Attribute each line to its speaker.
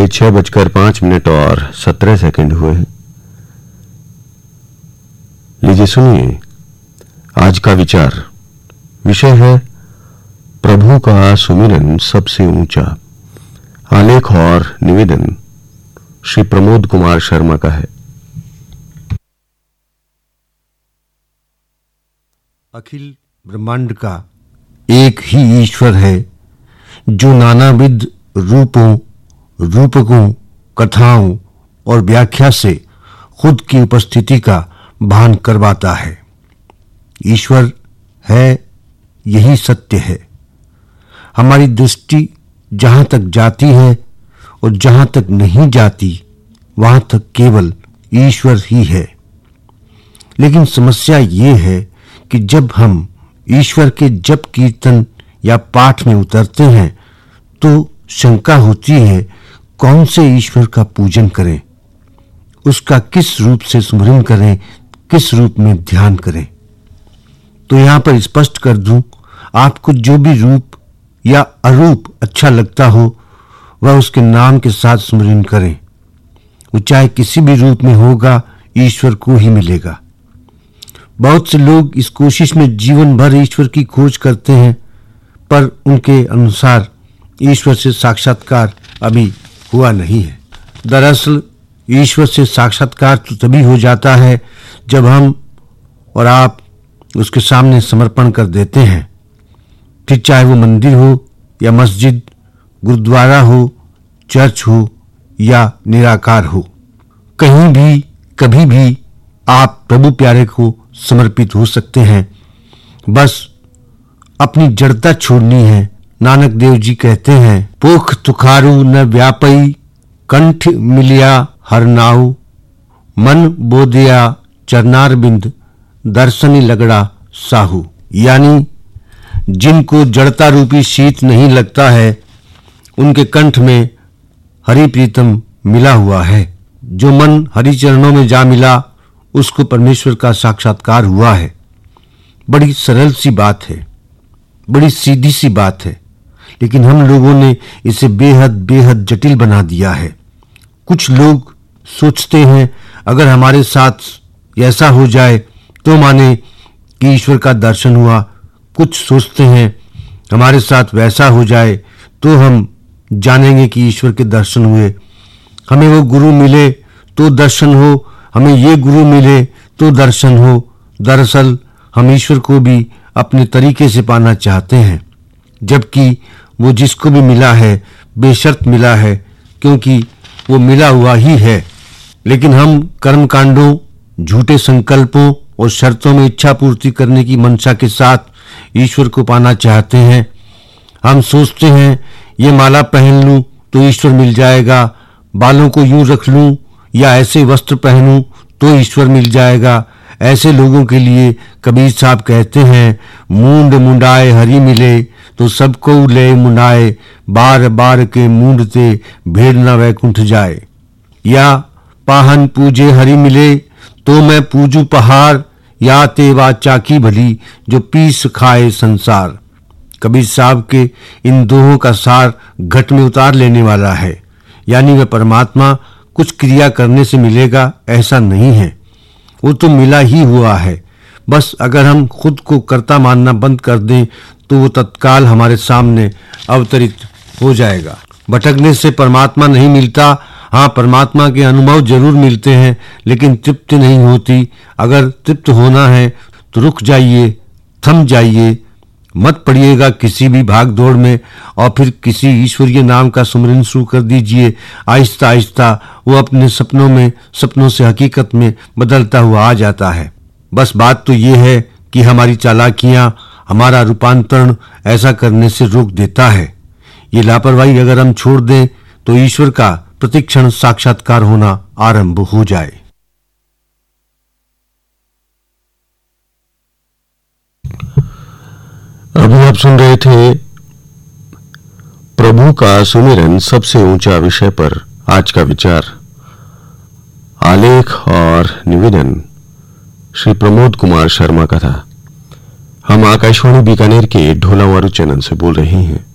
Speaker 1: 6:05 और 17 सेकंड हुए हैं। लीजिए सुनिए आज का विचार। विषय है प्रभु का सुमिरन सबसे ऊंचा। आलेख और निवेदन श्री प्रमोद कुमार शर्मा का है।
Speaker 2: अखिल ब्रह्मांड का एक ही ईश्वर है जो नानाविध रूपों, रूपकों, कथाओं और व्याख्या से खुद की उपस्थिति का भान करवाता है। ईश्वर है, यही सत्य है। हमारी दृष्टि जहां तक जाती है और जहां तक नहीं जाती वहां तक केवल ईश्वर ही है। लेकिन समस्या ये है कि जब हम ईश्वर के जप कीर्तन या पाठ में उतरते हैं तो शंका होती है कौन से ईश्वर का पूजन करें, उसका किस रूप से स्मरण करें, किस रूप में ध्यान करें। तो यहां पर स्पष्ट कर दूं, आपको जो भी रूप या अरूप अच्छा लगता हो वह उसके नाम के साथ स्मरण करें। वो चाहे किसी भी रूप में होगा, ईश्वर को ही मिलेगा। बहुत से लोग इस कोशिश में जीवन भर ईश्वर की खोज करते हैं, पर उनके अनुसार ईश्वर से साक्षात्कार अभी हुआ नहीं है। दरअसल ईश्वर से साक्षात्कार तो तभी हो जाता है जब हम और आप उसके सामने समर्पण कर देते हैं। फिर चाहे वो मंदिर हो या मस्जिद, गुरुद्वारा हो, चर्च हो या निराकार हो, कहीं भी कभी भी आप प्रभु प्यारे को समर्पित हो सकते हैं। बस अपनी जड़ता छोड़नी है। नानक देव जी कहते हैं, पोख तुखारू न व्यापई, कंठ मिलिया हर नाऊ, मन बोधिया चरनारबिंद, दर्शनी लगड़ा साहू। यानी जिनको जड़ता रूपी शीत नहीं लगता है उनके कंठ में हरि प्रीतम मिला हुआ है। जो मन हरि चरणों में जा मिला उसको परमेश्वर का साक्षात्कार हुआ है। बड़ी सरल सी बात है, बड़ी सीधी सी बात है, लेकिन हम लोगों ने इसे बेहद बेहद जटिल बना दिया है। कुछ लोग सोचते हैं अगर हमारे साथ ऐसा हो जाए तो माने कि ईश्वर का दर्शन हुआ। कुछ सोचते हैं हमारे साथ वैसा हो जाए तो हम जानेंगे कि ईश्वर के दर्शन हुए। हमें वो गुरु मिले तो दर्शन हो, हमें ये गुरु मिले तो दर्शन हो। दरअसल हम ईश्वर को भी अपने तरीके से पाना चाहते हैं, जबकि वो जिसको भी मिला है बेशर्त मिला है, क्योंकि वो मिला हुआ ही है। लेकिन हम कर्मकांडों, झूठे संकल्पों और शर्तों में इच्छा पूर्ति करने की मंशा के साथ ईश्वर को पाना चाहते हैं। हम सोचते हैं ये माला पहन लूं तो ईश्वर मिल जाएगा, बालों को यूं रख लूं या ऐसे वस्त्र पहनूं तो ईश्वर मिल जाएगा। ऐसे लोगों के लिए कबीर साहब कहते हैं, मूंड मुंडाए हरि मिले तो सबको ले मुंडाए, बार बार के मूंडते भेड़ न वैकुंठ जाए। या पाहन पूजे हरि मिले तो मैं पूजू पहाड़, या तेवा चाकी भली जो पीस खाए संसार। कबीर साहब के इन दोहों का सार घट में उतार लेने वाला है। यानी वह परमात्मा कुछ क्रिया करने से मिलेगा ऐसा नहीं है, वो तो मिला ही हुआ है। बस अगर हम खुद को कर्ता मानना बंद कर दें तो वो तत्काल हमारे सामने अवतरित हो जाएगा। भटकने से परमात्मा नहीं मिलता। हाँ, परमात्मा के अनुभव जरूर मिलते हैं, लेकिन तृप्ति नहीं होती। अगर तृप्त होना है तो रुक जाइए, थम जाइए, मत पड़िएगा किसी भी भाग दौड़ में और फिर किसी ईश्वरीय नाम का सुमिरन शुरू कर दीजिए। आहिस्ता आहिस्ता वो अपने सपनों से हकीकत में बदलता हुआ आ जाता है। बस बात तो ये है कि हमारी चालाकियां, हमारा रूपांतरण ऐसा करने से रोक देता है। ये लापरवाही अगर हम छोड़ दें तो ईश्वर का प्रतिक्षण साक्षात्कार होना आरंभ हो जाए।
Speaker 1: अभी आप सुन रहे थे प्रभु का सुमिरन सबसे ऊंचा विषय पर आज का विचार। आलेख और निवेदन श्री प्रमोद कुमार शर्मा का था। हम आकाशवाणी बीकानेर के ढोलावारू चैनल से बोल रहे हैं।